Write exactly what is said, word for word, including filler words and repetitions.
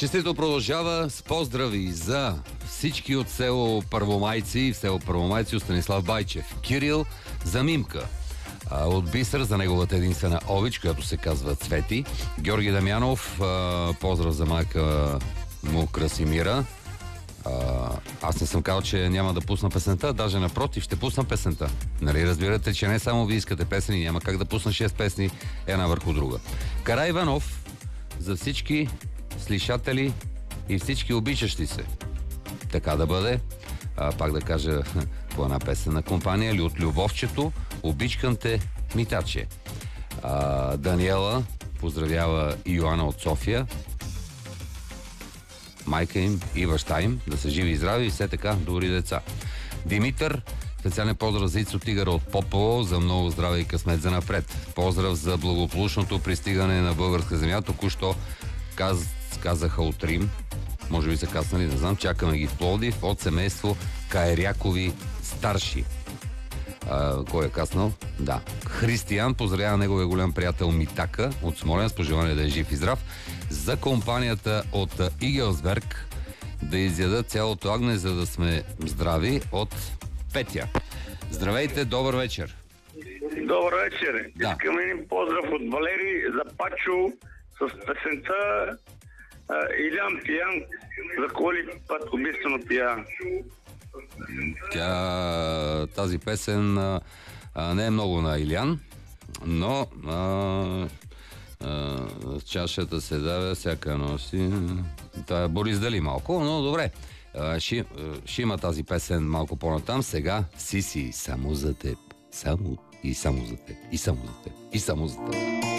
Честито продължава с поздрави за всички от село Първомайци, в село Първомайци от Станислав Байчев. Кирил за Мимка. А, от Бисър за неговата единствена ович, която се казва Цвети. Георги Дамянов, а, поздрав за майка му Красимира. А, аз не съм казал, че няма да пусна песента, даже напротив, ще пусна песента. Нали разбирате, че не само ви искате песни, няма как да пусна шест песни една върху друга. Кара Иванов за всички слушатели и всички обичащи се. Така да бъде. А, пак да кажа по една песенна компания или от Любовчето, обичкам те, Митаче. А, Даниела поздравява и Йоана от София. Майка им и баща им да са живи и здрави и все така добри деца. Димитър, специален поздрав за Ицо Тигър от Попово, за много здраве и късмет за напред. Поздрав за благополучното пристигане на българска земя. Току-що каз, казаха от Рим, може би са каснали, не знам, чакаме ги в Пловдив, от семейство Кайрякови старши. А, кой е каснал? Да. Християн поздравява неговия голям приятел Митака от Смолян, с пожелание да е жив и здрав. За компанията от Игелсберг да изядат цялото агне, за да сме здрави, от Петя. Здравейте, добър вечер. Добър вечер. Да. Искам един поздрав от Валери за Пачо с песента Илян пиян, за коли път убийствено пия. Тя, тази песен а, а, не е много на Илян, но а, а, чашата се давя, всяка носи. Това е Борис Дали малко, но добре. А, ще, ще има тази песен малко по-натам. Сега Сиси, само за теб. Само и само за теб. И само за теб. И само за теб.